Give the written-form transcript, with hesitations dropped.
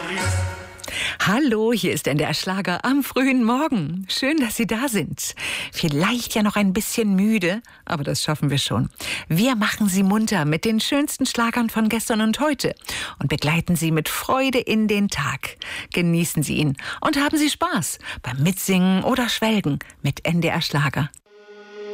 Hallo, hier ist NDR Schlager am frühen Morgen. Schön, dass Sie da sind. Vielleicht ja noch ein bisschen müde, aber das schaffen wir schon. Wir machen Sie munter mit den schönsten Schlagern von gestern und heute und begleiten Sie mit Freude in den Tag. Genießen Sie ihn und haben Sie Spaß beim Mitsingen oder Schwelgen mit NDR Schlager.